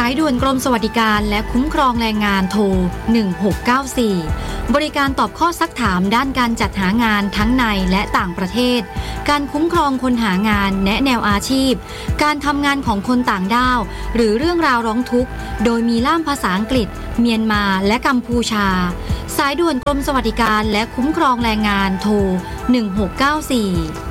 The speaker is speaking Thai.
ายด่วนกรมสวัสดิการและคุ้มครองแรงงานโทร1694บริการตอบข้อซักถามด้านการจัดหางานทั้งในและต่างประเทศการคุ้มครองคนหางานแนะแนวอาชีพการทำงานของคนต่างด้าวหรือเรื่องราวร้องทุกข์โดยมีล่ามภาษาอังกฤษเมียนมาและกัมพูชาสายด่วนกรมสวัสดิการและคุ้มครองแรงงานโทร1694